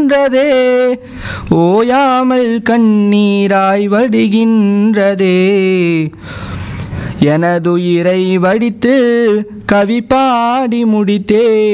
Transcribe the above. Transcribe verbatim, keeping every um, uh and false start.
வடிகின்றதே, ஓயாமல் கண்ணீராய் வடிகின்றதே. எனதுயிரை வடித்து கவி பாடி முடித்தே